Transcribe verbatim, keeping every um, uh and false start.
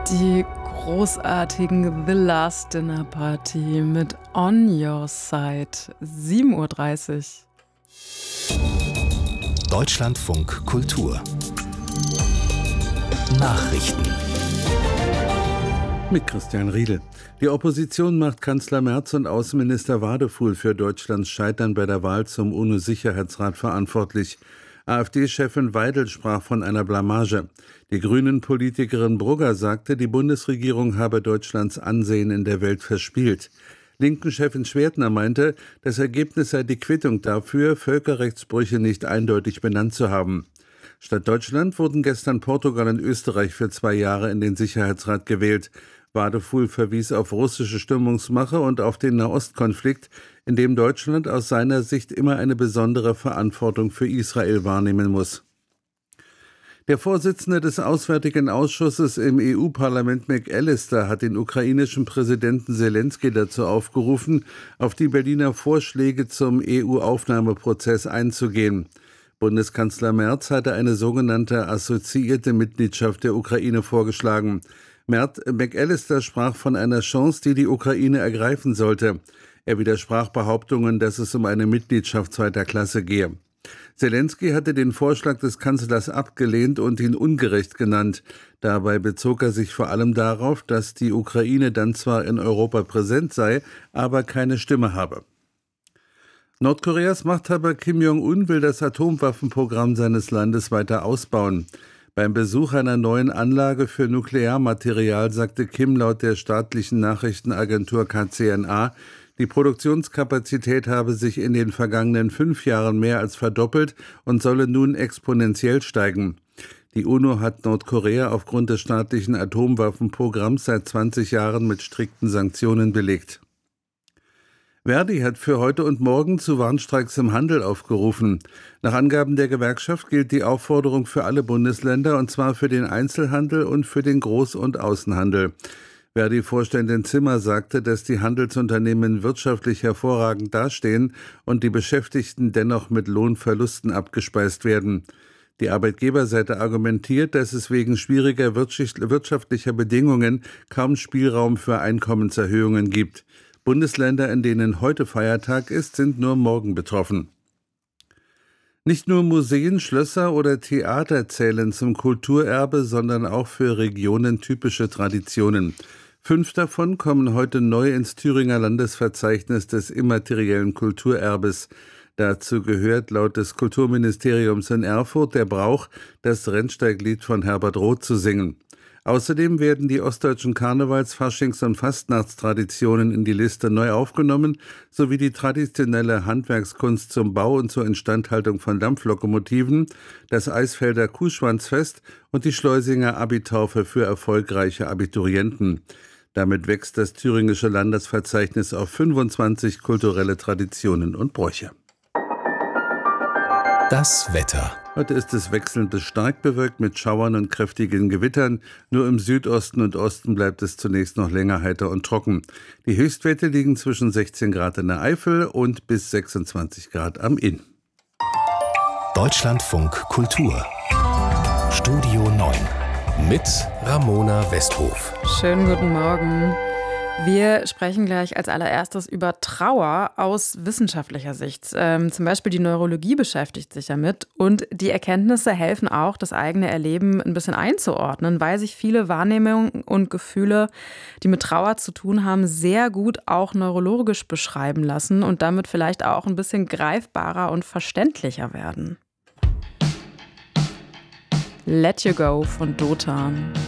Die großartigen The Last Dinner Party mit On Your Side, sieben Uhr dreißig. Deutschlandfunk Kultur Nachrichten mit Christian Riedel. Die Opposition macht Kanzler Merz und Außenminister Wadefuhl für Deutschlands Scheitern bei der Wahl zum UNO-Sicherheitsrat verantwortlich. AfD-Chefin Weidel sprach von einer Blamage. Die Grünen-Politikerin Brugger sagte, die Bundesregierung habe Deutschlands Ansehen in der Welt verspielt. Linken-Chefin Schwertner meinte, das Ergebnis sei die Quittung dafür, Völkerrechtsbrüche nicht eindeutig benannt zu haben. Statt Deutschland wurden gestern Portugal und Österreich für zwei Jahre in den Sicherheitsrat gewählt. Wadefuhl verwies auf russische Stimmungsmache und auf den Nahostkonflikt, in dem Deutschland aus seiner Sicht immer eine besondere Verantwortung für Israel wahrnehmen muss. Der Vorsitzende des Auswärtigen Ausschusses im E U-Parlament McAllister hat den ukrainischen Präsidenten Selenskyj dazu aufgerufen, auf die Berliner Vorschläge zum E U-Aufnahmeprozess einzugehen. Bundeskanzler Merz hatte eine sogenannte assoziierte Mitgliedschaft der Ukraine vorgeschlagen. Merz, McAllister sprach von einer Chance, die die Ukraine ergreifen sollte. Er widersprach Behauptungen, dass es um eine Mitgliedschaft zweiter Klasse gehe. Selenskyj hatte den Vorschlag des Kanzlers abgelehnt und ihn ungerecht genannt. Dabei bezog er sich vor allem darauf, dass die Ukraine dann zwar in Europa präsent sei, aber keine Stimme habe. Nordkoreas Machthaber Kim Jong-un will das Atomwaffenprogramm seines Landes weiter ausbauen. Beim Besuch einer neuen Anlage für Nuklearmaterial sagte Kim laut der staatlichen Nachrichtenagentur K C N A, die Produktionskapazität habe sich in den vergangenen fünf Jahren mehr als verdoppelt und solle nun exponentiell steigen. Die UNO hat Nordkorea aufgrund des staatlichen Atomwaffenprogramms seit zwanzig Jahren mit strikten Sanktionen belegt. Verdi hat für heute und morgen zu Warnstreiks im Handel aufgerufen. Nach Angaben der Gewerkschaft gilt die Aufforderung für alle Bundesländer, und zwar für den Einzelhandel und für den Groß- und Außenhandel. Verdi-Vorständin Zimmer sagte, dass die Handelsunternehmen wirtschaftlich hervorragend dastehen und die Beschäftigten dennoch mit Lohnverlusten abgespeist werden. Die Arbeitgeberseite argumentiert, dass es wegen schwieriger wirtschaftlicher Bedingungen kaum Spielraum für Einkommenserhöhungen gibt. Bundesländer, in denen heute Feiertag ist, sind nur morgen betroffen. Nicht nur Museen, Schlösser oder Theater zählen zum Kulturerbe, sondern auch für Regionen typische Traditionen. Fünf davon kommen heute neu ins Thüringer Landesverzeichnis des immateriellen Kulturerbes. Dazu gehört laut des Kulturministeriums in Erfurt der Brauch, das Rennsteiglied von Herbert Roth zu singen. Außerdem werden die ostdeutschen Karnevals-, Faschings- und Fastnachtstraditionen in die Liste neu aufgenommen, sowie die traditionelle Handwerkskunst zum Bau und zur Instandhaltung von Dampflokomotiven, das Eisfelder Kuhschwanzfest und die Schleusinger Abitaufe für erfolgreiche Abiturienten. Damit wächst das thüringische Landesverzeichnis auf fünfundzwanzig kulturelle Traditionen und Bräuche. Das Wetter. Heute ist es wechselnd bis stark bewölkt mit Schauern und kräftigen Gewittern. Nur im Südosten und Osten bleibt es zunächst noch länger heiter und trocken. Die Höchstwerte liegen zwischen sechzehn Grad in der Eifel und bis sechsundzwanzig Grad am Inn. Deutschlandfunk Kultur Studio neun mit Ramona Westhof. Schönen guten Morgen. Wir sprechen gleich als allererstes über Trauer aus wissenschaftlicher Sicht. Ähm, zum Beispiel die Neurologie beschäftigt sich damit. Und die Erkenntnisse helfen auch, das eigene Erleben ein bisschen einzuordnen, weil sich viele Wahrnehmungen und Gefühle, die mit Trauer zu tun haben, sehr gut auch neurologisch beschreiben lassen und damit vielleicht auch ein bisschen greifbarer und verständlicher werden. Let You Go von Dotan.